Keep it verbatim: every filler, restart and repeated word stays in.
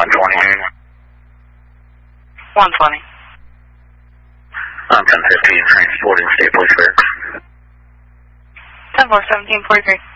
one twenty. one twenty. Um, ten fifteen, transporting state police barracks. ten four seventeen forty-three.